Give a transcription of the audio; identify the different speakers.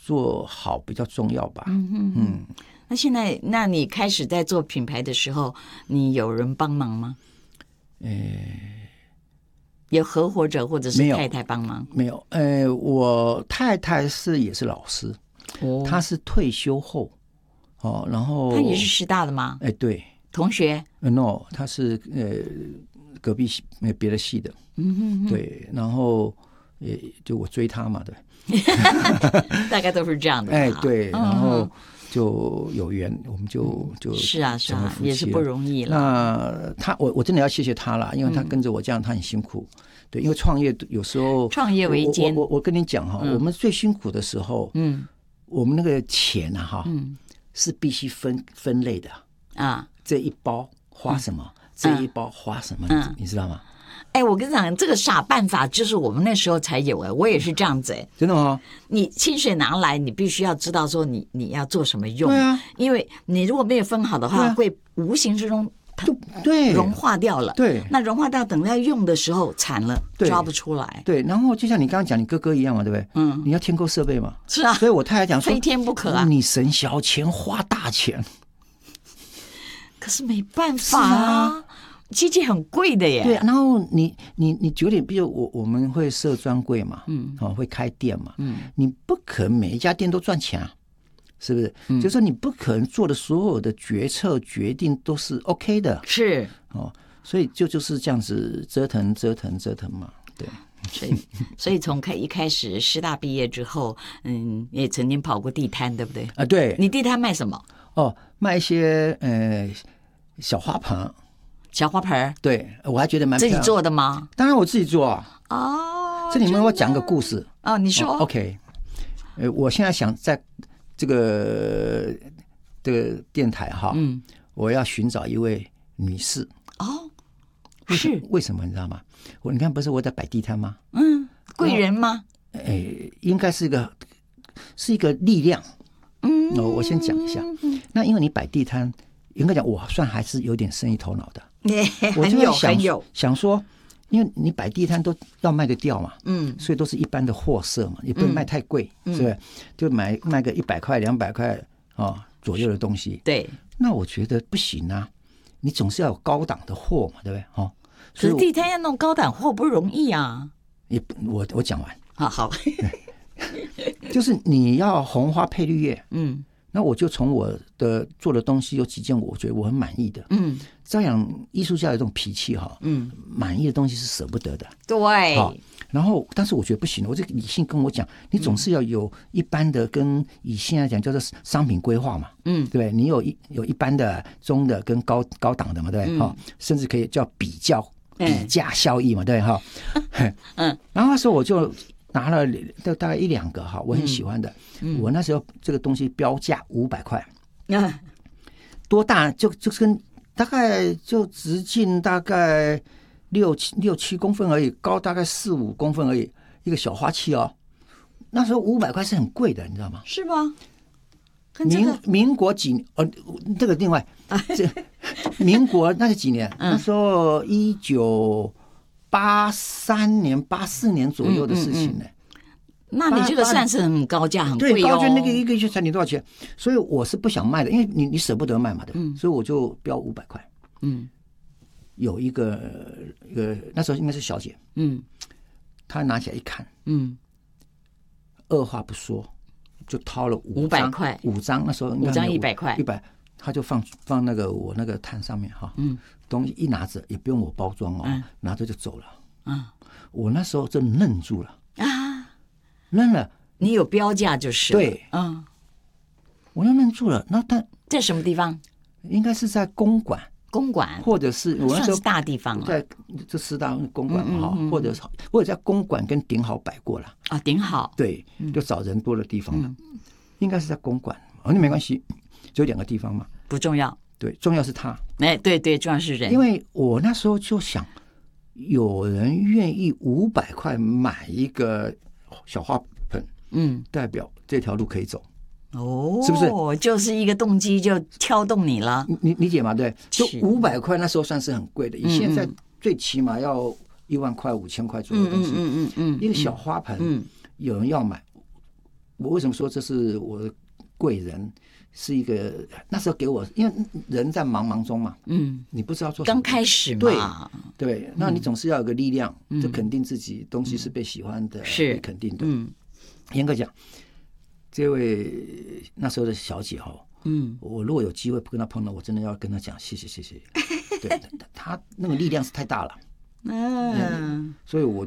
Speaker 1: 做好比较重要吧。嗯，
Speaker 2: 那现在，那你开始在做品牌的时候，你有人帮忙吗？有合伙者或者是太太帮忙？
Speaker 1: 没有，我太太也是老师，她是退休后然后
Speaker 2: 她也是师大的吗？
Speaker 1: 对，
Speaker 2: 同学
Speaker 1: ？No， 她是隔壁系别的系的，对，然后就我追她嘛，对，
Speaker 2: 大概都是这样的，
Speaker 1: 对，然后就有缘，我们就是
Speaker 2: 啊，也是不容易
Speaker 1: 了。那我真的要谢谢她啦，因为她跟着我这样，她很辛苦。对，因为创业有时候
Speaker 2: 创业维艰，
Speaker 1: 我跟你讲我们最辛苦的时候，我们那个钱是必须分类的啊，这一包花什么，这一包花什么，你知道吗？
Speaker 2: 我跟你讲，这个傻办法就是我们那时候才有我也是这样子
Speaker 1: 真的吗？
Speaker 2: 你薪水拿来，你必须要知道说你要做什么用，
Speaker 1: 对啊，
Speaker 2: 因为你如果没有分好的话，会无形之中
Speaker 1: 对
Speaker 2: 融化掉了，
Speaker 1: 对，
Speaker 2: 那融化掉等到用的时候惨了，抓不出来，
Speaker 1: 对，然后就像你刚刚讲你哥哥一样嘛，对不对？你要添购设备嘛，
Speaker 2: 是啊，
Speaker 1: 所以我太太讲说
Speaker 2: 非天不可啊，
Speaker 1: 你省小钱花大钱，
Speaker 2: 可是没办法啊。机器很贵的耶，
Speaker 1: 对，然后你9点，比如我们会设专柜嘛，会开店嘛，你不可能每一家店都赚钱啊，是不是？就是说你不可能做的所有的决策决定都是 OK 的，
Speaker 2: 是
Speaker 1: 所以就是这样子折腾嘛，对。
Speaker 2: 所以从一开始师大毕业之后，也曾经跑过地摊，对不对？
Speaker 1: 啊，对。
Speaker 2: 你地摊卖什么？
Speaker 1: 卖一些小花盆。
Speaker 2: 小花盆，对，
Speaker 1: 我还觉得蛮漂亮。
Speaker 2: 自己做的吗？
Speaker 1: 当然我自己做啊。这里面我讲个故事
Speaker 2: 你说。
Speaker 1: OK，我现在想在这个电台我要寻找一位女士。
Speaker 2: 是
Speaker 1: 为什么你知道吗？你看不是我在摆地摊吗？
Speaker 2: 贵人吗？
Speaker 1: 应该是一个力量。我先讲一下。那因为你摆地摊，应该讲我算还是有点生意头脑的。我就很有想说，因为你摆地摊都要卖得掉嘛，所以都是一般的货色嘛，也不能卖太贵，是不是？就卖个100块、200块左右的东西。
Speaker 2: 对，
Speaker 1: 那我觉得不行啊，你总是要有高档的货嘛，对不对？
Speaker 2: 可是地摊要弄高档货不容易啊。
Speaker 1: 我讲完。
Speaker 2: 好，
Speaker 1: 就是你要红花配绿叶，那我就从我的做的东西有几件我觉得我很满意的，照样艺术家有这种脾气满意的东西是舍不得的，
Speaker 2: 对。
Speaker 1: 然后但是我觉得不行，我这个理性跟我讲，你总是要有一般的，跟以现在讲叫做商品规划嘛，对不对？你有一般的、中的跟高档的嘛，对不对？甚至可以叫比价效益嘛，对不对？然后那时候我就拿了大概1-2个我很喜欢的。我那时候这个东西标价500块，多大就跟大概就直径大概6-7公分而已，高大概4-5公分而已，一个小花器那时候500块是很贵的，你知道吗？
Speaker 2: 是吗？
Speaker 1: 民国几年？这个另外，民国那是几年？那时候1983年、84年左右的事情呢。
Speaker 2: 那你这个算是很高价，很贵
Speaker 1: 对，高价那个一个才你多少钱？所以我是不想卖的，因为你舍不得卖嘛，对，所以我就标500块。有一个那时候应该是小姐，她拿起来一看，二话不说就掏了
Speaker 2: 500块
Speaker 1: ，5张，那时候
Speaker 2: 5张100块
Speaker 1: ，100，他就放那个我那个摊上面东西一拿着也不用我包装拿着就走了。我那时候真愣住了愣了。
Speaker 2: 你有标价就是
Speaker 1: 对，我愣住了。那他
Speaker 2: 在什么地方？
Speaker 1: 应该是在公馆，或者是我那时候
Speaker 2: 算是大地方了，
Speaker 1: 在这4大公馆或者在公馆跟顶好摆过了
Speaker 2: 顶好，
Speaker 1: 对，就找人多的地方了，应该是在公馆。那没关系，只有2个地方嘛，
Speaker 2: 不重要。
Speaker 1: 对，重要是他。
Speaker 2: 对，重要是人。
Speaker 1: 因为我那时候就想，有人愿意500块买一个小花盆，代表这条路可以走。是不是？
Speaker 2: 就是一个动机就挑动你了。
Speaker 1: 你理解吗？对，就500块那时候算是很贵的，以现在最起码要1万块、5000块左右的东西。一个小花盆，有人要买我为什么说这是我的贵人？是一个那时候给我，因为人在茫茫中嘛，你不知道做什么，
Speaker 2: 刚开始
Speaker 1: 嘛，对，那你总是要有个力量，就肯定自己东西是被喜欢的，被肯定的。严格讲，这位那时候的小姐我如果有机会跟她碰到，我真的要跟她讲谢谢。对，她那个力量是太大了，所以我